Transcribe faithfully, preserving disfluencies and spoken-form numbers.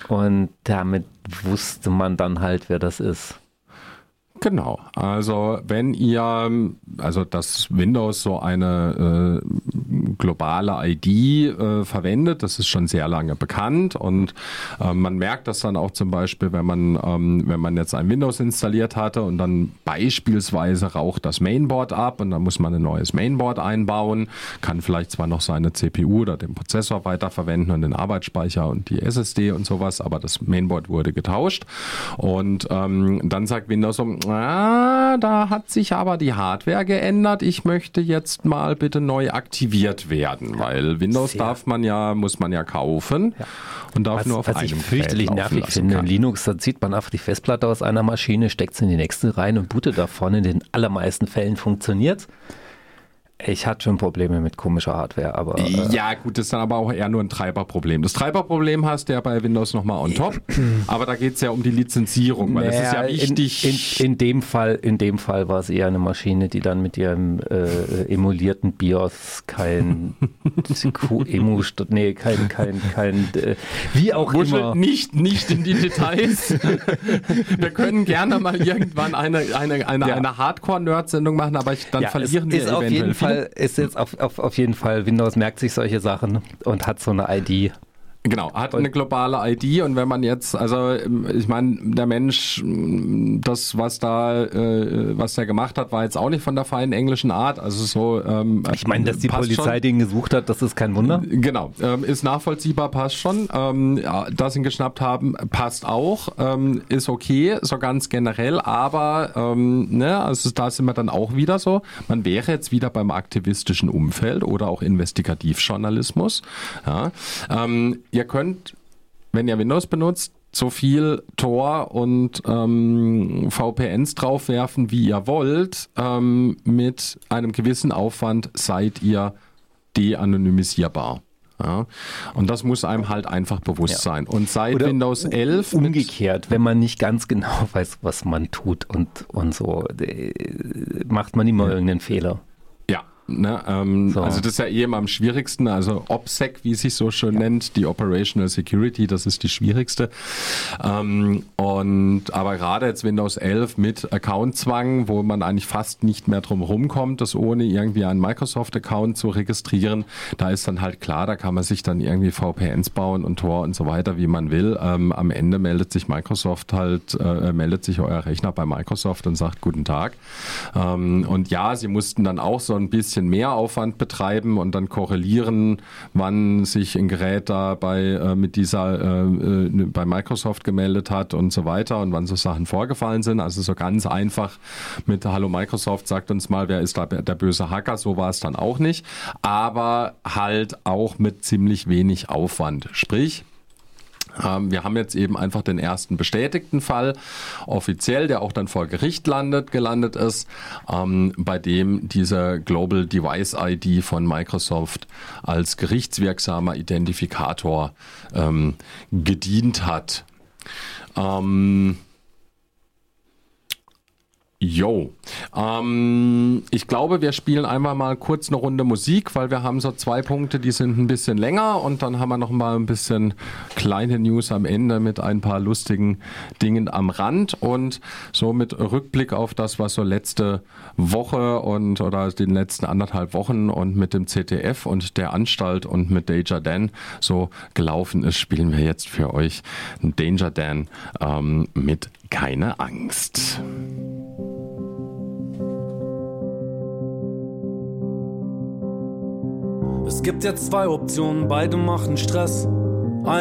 Und damit wusste man dann halt, wer das ist. Genau, also wenn ihr, also dass Windows so eine äh, globale I D äh, verwendet, das ist schon sehr lange bekannt und äh, man merkt das dann auch zum Beispiel, wenn man, ähm, wenn man jetzt ein Windows installiert hatte und dann beispielsweise raucht das Mainboard ab und dann muss man ein neues Mainboard einbauen, kann vielleicht zwar noch seine C P U oder den Prozessor weiterverwenden und den Arbeitsspeicher und die S S D und sowas, aber das Mainboard wurde getauscht und ähm, dann sagt Windows so, Ah, da hat sich aber die Hardware geändert. Ich möchte jetzt mal bitte neu aktiviert werden, weil Windows Sehr. darf man ja, muss man ja kaufen ja. und darf was, nur auf was einem ich fürchterlich nervig finde. Kann. In Linux, da zieht man einfach die Festplatte aus einer Maschine, steckt sie in die nächste rein und bootet davon. In den allermeisten Fällen funktioniert. Ich hatte schon Probleme mit komischer Hardware, aber... Äh ja gut, das ist dann aber auch eher nur ein Treiberproblem. Das Treiberproblem hast du ja bei Windows nochmal on top, aber da geht es ja um die Lizenzierung, weil naja, das ist ja wichtig. In, in, in, dem Fall, in dem Fall war es eher eine Maschine, die dann mit ihrem äh, emulierten BIOS kein Q-Emu, nee, kein, kein, kein, äh, wie auch Wuschel immer. Nicht, nicht in die Details. Wir können gerne mal irgendwann eine, eine, eine, ja. eine Hardcore-Nerd-Sendung machen, aber ich, dann ja, verlieren wir eventuell viel. Ist jetzt auf, auf, auf jeden Fall, Windows merkt sich solche Sachen und hat so eine I D. Genau, hat eine globale I D und wenn man jetzt, also ich meine, der Mensch, das, was da, äh, was der gemacht hat, war jetzt auch nicht von der feinen englischen Art, also so. Ähm, ich meine, dass die Polizei schon. den gesucht hat, das ist kein Wunder. Genau, ähm, ist nachvollziehbar, passt schon. Ähm, ja, dass sie ihn geschnappt haben, passt auch, ähm, ist okay, so ganz generell, aber ähm, ne, also da sind wir dann auch wieder so, man wäre jetzt wieder beim aktivistischen Umfeld oder auch Investigativjournalismus, ja, ähm, ihr könnt, wenn ihr Windows benutzt, so viel Tor und ähm, V P Ns draufwerfen, wie ihr wollt. Ähm, mit einem gewissen Aufwand seid ihr de-anonymisierbar. Ja, und das muss einem halt einfach bewusst ja. sein. Und seit Oder Windows elf... Umgekehrt, wenn man nicht ganz genau weiß, was man tut und, und so, macht man immer ja. irgendeinen Fehler. Ne, ähm, so. Also das ist ja eh immer am schwierigsten, also OPSEC, wie es sich so schön ja. nennt, die Operational Security, das ist die schwierigste. Ähm, und aber gerade jetzt Windows elf mit Accountzwang, wo man eigentlich fast nicht mehr drum rumkommt, das ohne irgendwie einen Microsoft-Account zu registrieren, da ist dann halt klar, da kann man sich dann irgendwie V P Ns bauen und Tor und so weiter, wie man will. Ähm, am Ende meldet sich Microsoft halt, äh, meldet sich euer Rechner bei Microsoft und sagt Guten Tag. Ähm, und ja, sie mussten dann auch so ein bisschen mehr Aufwand betreiben und dann korrelieren, wann sich ein Gerät da bei, äh, mit dieser, äh, bei Microsoft gemeldet hat und so weiter und wann so Sachen vorgefallen sind. Also so ganz einfach mit Hallo Microsoft, sagt uns mal, wer ist da der böse Hacker, so war es dann auch nicht. Aber halt auch mit ziemlich wenig Aufwand. Sprich, wir haben jetzt eben einfach den ersten bestätigten Fall, offiziell, der auch dann vor Gericht landet, gelandet ist, ähm, bei dem diese Global Device I D von Microsoft als gerichtswirksamer Identifikator ähm, gedient hat. Ähm, Jo, ähm, ich glaube, wir spielen einmal mal kurz eine Runde Musik, weil wir haben so zwei Punkte, die sind ein bisschen länger und dann haben wir noch mal ein bisschen kleine News am Ende mit ein paar lustigen Dingen am Rand und so mit Rückblick auf das, was so letzte Woche und oder den letzten anderthalb Wochen und mit dem Z D F und der Anstalt und mit Danger Dan so gelaufen ist, spielen wir jetzt für euch Danger Dan ähm, mit Keine Angst. Es gibt jetzt zwei Optionen, beide machen Stress.